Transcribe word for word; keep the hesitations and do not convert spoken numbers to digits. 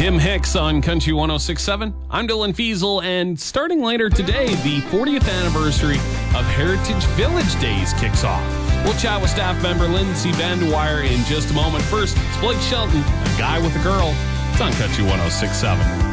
Tim Hicks on Country one oh six point seven. I'm Dylan Fiesel, and starting later today, the fortieth anniversary of Heritage Village Days kicks off. We'll chat with staff member Lindsay Vandewire in just a moment. First, it's Blake Shelton, A Guy with a Girl. It's on Country one oh six point seven.